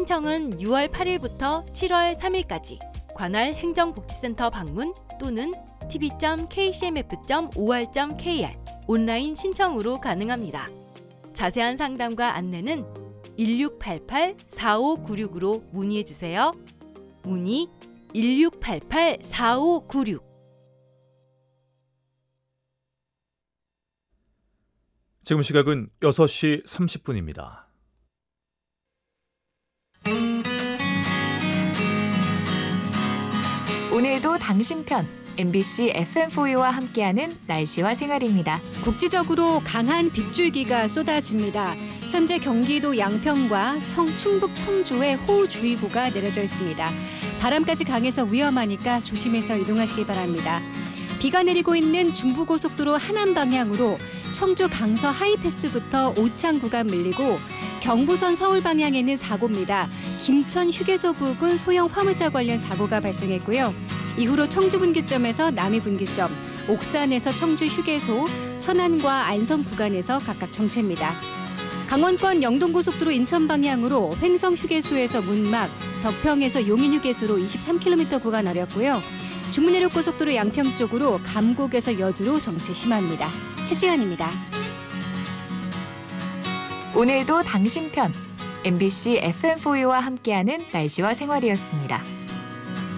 신청은 6월 8일부터 7월 3일까지 관할 행정복지센터 방문 또는 tb.kcmf.or.kr 온라인 신청으로 가능합니다. 자세한 상담과 안내는 1688-4596으로 문의해주세요. 문의 1688-4596. 지금 시각은 6시 30분입니다. 오늘도 당신 편 MBC FM4U와 함께하는 날씨와 생활입니다. 국지적으로 강한 빗줄기가 쏟아집니다. 현재 경기도 양평과 충북 청주에 호우주의보가 내려져 있습니다. 바람까지 강해서 위험하니까 조심해서 이동하시기 바랍니다. 비가 내리고 있는 중부고속도로 하남 방향으로 청주 강서 하이패스부터 오창 구간 밀리고 경부선 서울 방향에는 사고입니다. 김천 휴게소 부근 소형 화물차 관련 사고가 발생했고요. 이후로 청주 분기점에서 남이 분기점, 옥산에서 청주 휴게소, 천안과 안성 구간에서 각각 정체입니다. 강원권 영동고속도로 인천 방향으로 횡성 휴게소에서 문막, 덕평에서 용인 휴게소로 23km 구간 어렵고요. 중부내륙고속도로 양평 쪽으로 감곡에서 여주로 정체 심합니다. 최주연입니다. 오늘도 당신 편 MBC FM4U와 함께하는 날씨와 생활이었습니다.